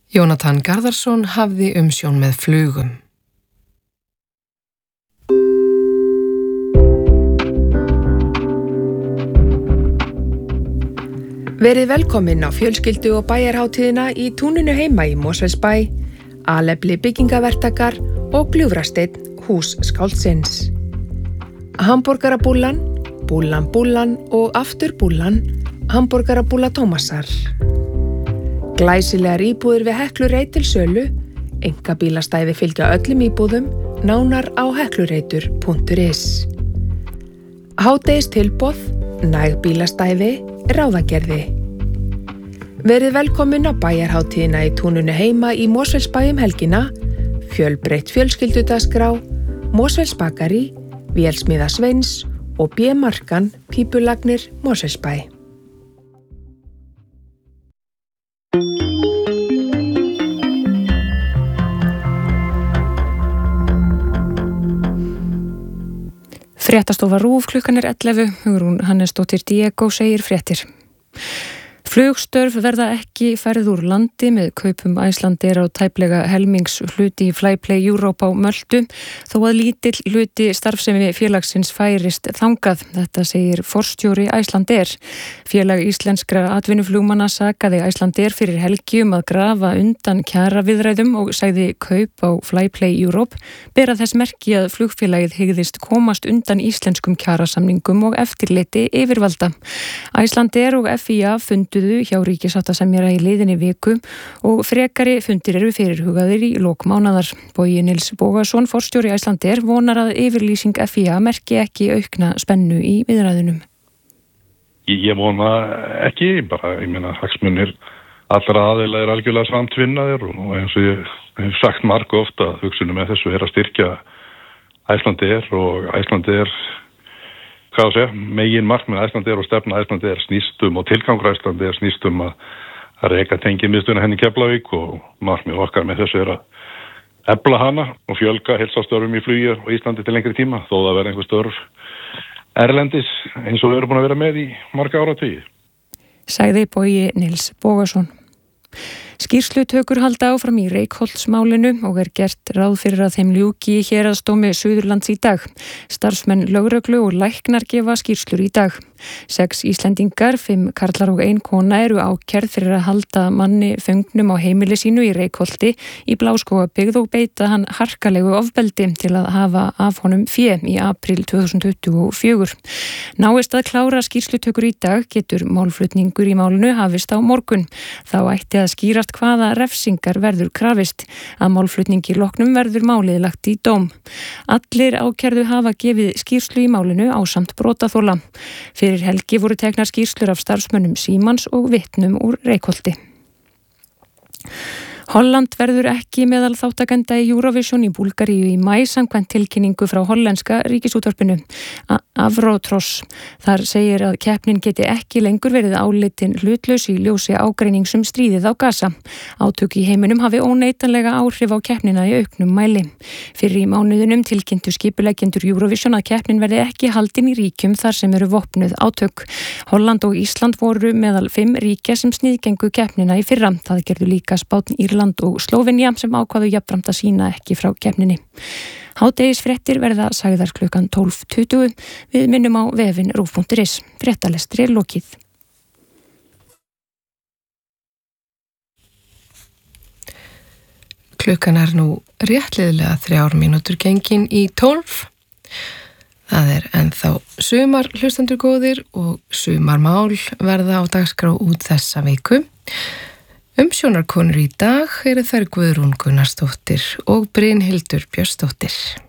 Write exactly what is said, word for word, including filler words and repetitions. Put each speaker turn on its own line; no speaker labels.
Jónatan Garðarsson hafði umsjón með flugum.
Verið velkomin á fjölskyldu- og bæjarhátíðina í túninu heima í Mosfellsbæ, Alefli byggingaverktakar og Gljúfrasteinn hús skáldsins. Hamborgarabúllan, búllan búllan og aftur búllan, hamborgarabúlla Tómasar. Glæsilegar íbúðir við Heklureit til sölu, einkabílastæði fylgja öllum íbúðum, nánar á heklureitur punktur is. Hádegistilboð, næg bílastæði, ráðagerði. Verið velkomin á bæjarhátíðina í túninu heima í Mosfellsbæ um helgina, fjölbreytt fjölskyldudagskrá, Mosfellsbakari, Vélsmiða Sveins og B-markan Pípulagnir Mosfellsbæ.
Fréttastofa RÚV klukkan er ellefu, Hugrún Hannesdóttir Diego segir fréttir. Flugstörf verða ekki færð úr landi með kaupum Icelandair á tæplega helmings hluti í Flyplay Europe á Möltu, þó að lítill hluti starfsemi félagsins færist þangað. Þetta segir forstjóri Icelandair. Félag íslenskra atvinnuflugmanna sakaði Icelandair fyrir helgi um að grafa undan kjaraviðræðum og sagði kaup á Flyplay Europe bera þess merki að flugfélagið hygðist komast undan íslenskum kjarasamningum og eftirliti yfirvalda. Icelandair og F I A fundu hjá ríkissáttasemjara í liðinni viku og frekari fundir eru fyrirhugaðir í lok mánaðar. Bogi Nils Bogason, forstjóri Icelandair, vonar að yfirlýsing F I A merki ekki aukna spennu í viðræðunum.
Ég vona ekki, bara ég meina hagsmunir allra aðeila er algjörlega samtvinnaðir og eins og ég hef sagt margu ofta að hugsunum með þessu er að styrkja Icelandair og Icelandair hvað að segja, megin markmið Icelandair og stefna Icelandair snýstum og tilgangur Icelandair snýstum að, að reka tengimiðstöðina henni í Keflavík og markmið okkar með þessu er að efla hana og fjölga heilsastörfum í flugi og Íslandi til lengri tíma þó það verði einhver störf erlendis eins og við erum búin að vera með í marga áratugi.
Sagði Bogi Nils Bogason. Skýrslutökur halda áfram í Reykholtsmálinu og er gert ráð fyrir að þeim ljúki í héraðsdómi Suðurlands í dag. Starfsmenn lögreglu og læknar gefa skýrslur í dag. Sex Íslendingar, fimm karlar og ein kona eru ákærð fyrir að halda manni föngnum á heimili sínu í Reykholti í Bláskógabyggð og beita hann harkalegu ofbeldi til að hafa af honum fé í apríl tvö þúsund tuttugu og fjögur. Náist að klára skýrslutökur í dag getur málflutningur í málinu hafist á morgun. Þá ætti að skýrast hvaða refsingar verður krafist. Að málflutningi loknum verður málið lagt í dóm. Allir ákærðu hafa gefið skýrslu í málinu ásamt brotaþola. Fyrir helgi voru teknar skýrslur af starfsmönnum Símans og vitnum úr Reykholti. Holland verður ekki meðal þáttakenda í Eurovision í Búlgaríu í maí samkvæmt tilkynningu frá hollenska ríkisútvarpinu Afrotros. Þar segir að keppnin geti ekki lengur verið álitin hlutlaus í ljósi ágreinings um stríðið á Gaza. Átök í heiminum hafi óneitanlega áhrif á keppnina í auknum mæli. Fyrir í mánuðunum tilkynntu skipuleggjendur Eurovision að keppnin verði ekki haldin í ríkjum þar sem eru vopnuð átök. Holland og Ísland voru meðal fimm ríkja sem sniðgengu keppnina í fyrra. Það gerðu líka Spánn, Írland og Slóvenía sem ákváðu jafnframt að sína ekki frá keppninni. Hádegisfréttir verða sagðar klukkan tólf tuttugu. Við minnum á vefinn rúv punktur is. Fréttalestri er lokið.
Klukkan er nú réttliðlega þrjár mínútur gengin í tólf. Það er ennþá sumar hlustendur góðir og sumarmál verða á dagskrá út þessa viku. Umsjónarkonur í dag eru þær Guðrún Gunnarsdóttir og Brynhildur Björnsdóttir.